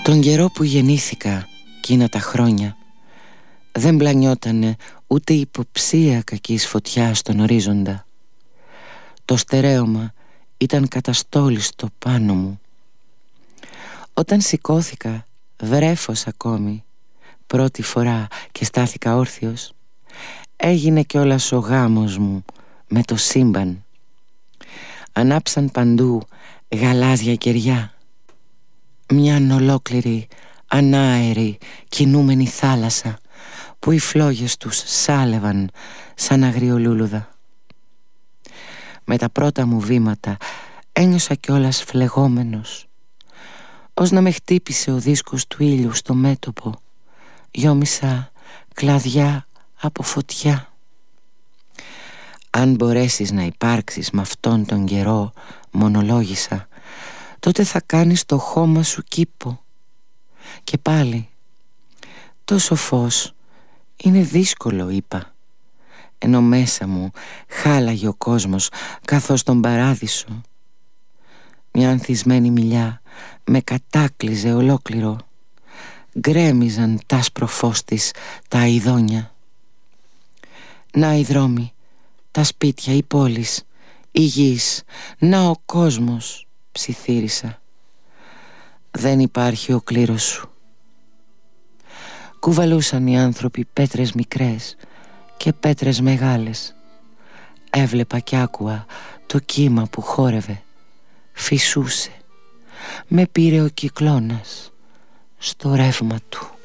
Τον καιρό που γεννήθηκα εκείνα τα χρόνια δεν πλανιότανε ούτε υποψία κακής φωτιάς στον ορίζοντα. Το στερέωμα ήταν καταστόλιστο πάνω μου. Όταν σηκώθηκα βρέφος ακόμη πρώτη φορά και στάθηκα όρθιος, έγινε κιόλας ο γάμος μου με το σύμπαν. Ανάψαν παντού γαλάζια κεριά, μιαν ολόκληρη ανάερη κινούμενη θάλασσα που οι φλόγες τους σάλευαν σαν αγριολούλουδα. Με τα πρώτα μου βήματα ένιωσα κιόλας φλεγόμενος, ως να με χτύπησε ο δίσκος του ήλιου στο μέτωπο. Γιόμισα κλαδιά από φωτιά. «Αν μπορέσεις να υπάρξεις με αυτόν τον καιρό», μονολόγησα, «τότε θα κάνεις το χώμα σου κήπο». Και πάλι «τόσο φως είναι δύσκολο», είπα, ενώ μέσα μου χάλαγε ο κόσμος καθώς τον παράδεισο. Μια ανθισμένη μιλιά με κατάκλυζε ολόκληρο. Γκρέμιζαν τ' άσπρο φως της τα αηδόνια. Να οι δρόμοι, τα σπίτια, οι πόλεις, η γης, να ο κόσμος, ψιθύρισα. Δεν υπάρχει ο κλήρος σου. Κουβαλούσαν οι άνθρωποι πέτρες μικρές και πέτρες μεγάλες. Έβλεπα κι άκουα το κύμα που χόρευε. Φυσούσε. Με πήρε ο κυκλώνας στο ρεύμα του.